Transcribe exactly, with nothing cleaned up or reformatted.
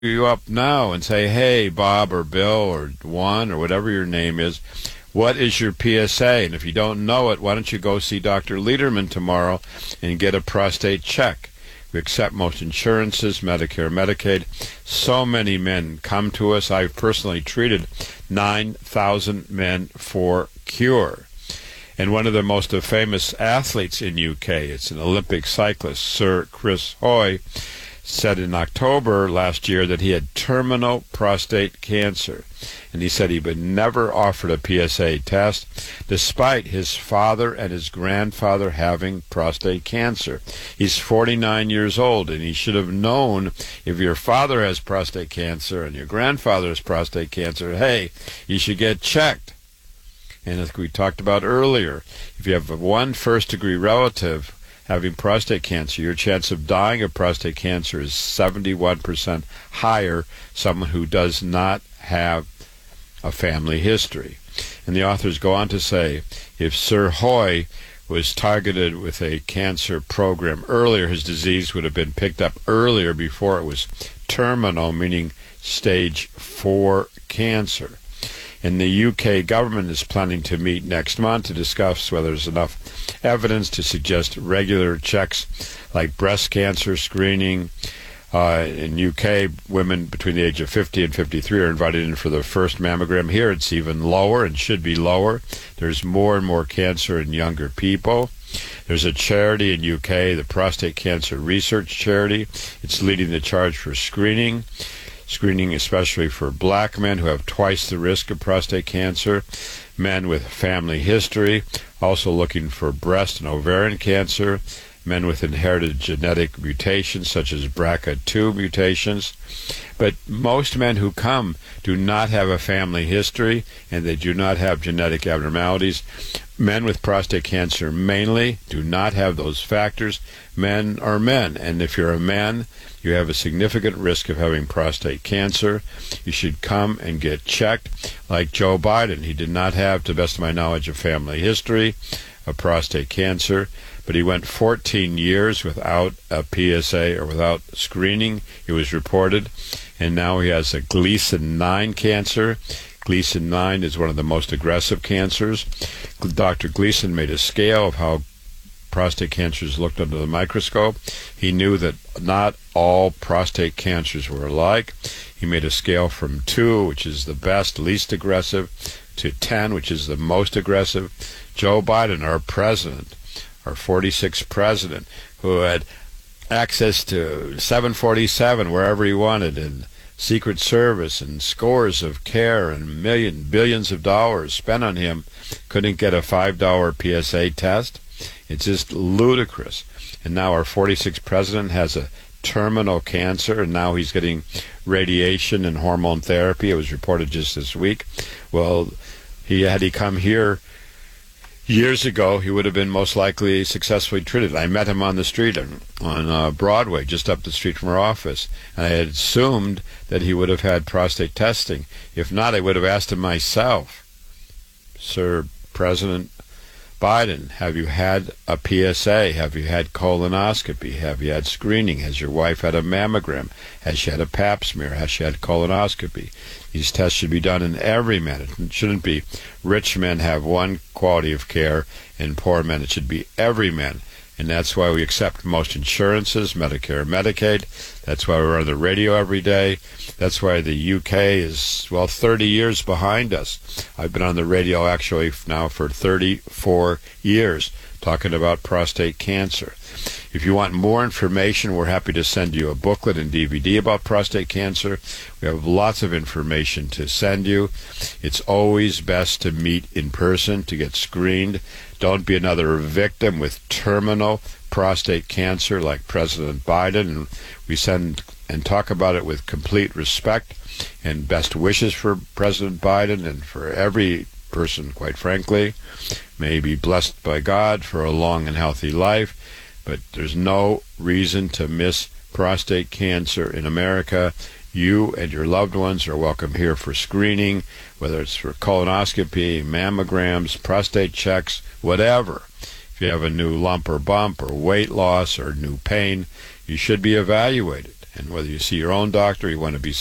you up now and say, hey, Bob or Bill or Juan or whatever your name is, what is your P S A? And if you don't know it, why don't you go see Doctor Lederman tomorrow and get a prostate check? We accept most insurances, Medicare, Medicaid. So many men come to us. I've personally treated nine thousand men for cure. And one of the most famous athletes in U K, it's an Olympic cyclist, Sir Chris Hoy, said in October last year that he had terminal prostate cancer. And he said he would never offered a P S A test despite his father and his grandfather having prostate cancer. He's forty-nine years old, and he should have known if your father has prostate cancer and your grandfather has prostate cancer, hey, you should get checked. And as we talked about earlier, if you have one first-degree relative having prostate cancer, your chance of dying of prostate cancer is seventy-one percent higher someone who does not have a family history. And the authors go on to say, if Sir Hoy was targeted with a cancer program earlier, his disease would have been picked up earlier before it was terminal, meaning stage four cancer. And the U K government is planning to meet next month to discuss whether there's enough evidence to suggest regular checks like breast cancer screening. Uh, in U K, women between the age of fifty and fifty-three are invited in for the first mammogram. Here it's even lower and should be lower. There's more and more cancer in younger people. There's a charity in U K, the Prostate Cancer Research Charity. It's leading the charge for screening. Screening especially for black men who have twice the risk of prostate cancer, men with family history, also looking for breast and ovarian cancer, men with inherited genetic mutations such as B R C A two mutations. But most men who come do not have a family history, and they do not have genetic abnormalities. Men with prostate cancer mainly do not have those factors. Men are men, and if you're a man, you have a significant risk of having prostate cancer. You should come and get checked. Like Joe Biden, he did not have, to the best of my knowledge, a family history of prostate cancer, but he went fourteen years without a P S A or without screening. It was reported, and now he has a Gleason nine cancer. Gleason nine is one of the most aggressive cancers. Doctor Gleason made a scale of how prostate cancers looked under the microscope. He knew that not all prostate cancers were alike. He made a scale from two, which is the best, least aggressive, to ten, which is the most aggressive. Joe Biden, our president, our forty-sixth president, who had access to seven forty-seven wherever he wanted, and Secret Service and scores of care and million billions of dollars spent on him, couldn't get a five dollar P S A test. It's just ludicrous. And now our forty-sixth president has a terminal cancer, and now he's getting radiation and hormone therapy. It was reported just this week. Well, he had he come here years ago, he would have been most likely successfully treated. I met him on the street on, on uh, Broadway, just up the street from our office, and I had assumed that he would have had prostate testing. If not, I would have asked him myself, Sir President Biden, have you had a P S A? Have you had colonoscopy? Have you had screening? Has your wife had a mammogram? Has she had a pap smear? Has she had colonoscopy? These tests should be done in every man. It shouldn't be rich men have one quality of care and poor men. It should be every man. And that's why we accept most insurances, Medicare, Medicaid. That's why we're on the radio every day. That's why the U K is, well, thirty years behind us. I've been on the radio actually now for thirty-four years talking about prostate cancer. If you want more information, we're happy to send you a booklet and D V D about prostate cancer. We have lots of information to send you. It's always best to meet in person to get screened. Don't be another victim with terminal prostate cancer like President Biden. And we send and talk about it with complete respect and best wishes for President Biden and for every person, quite frankly. May he be blessed by God for a long and healthy life. But there's no reason to miss prostate cancer in America. You and your loved ones are welcome here for screening, whether it's for colonoscopy, mammograms, prostate checks, whatever. If you have a new lump or bump or weight loss or new pain, you should be evaluated. And whether you see your own doctor, you want to be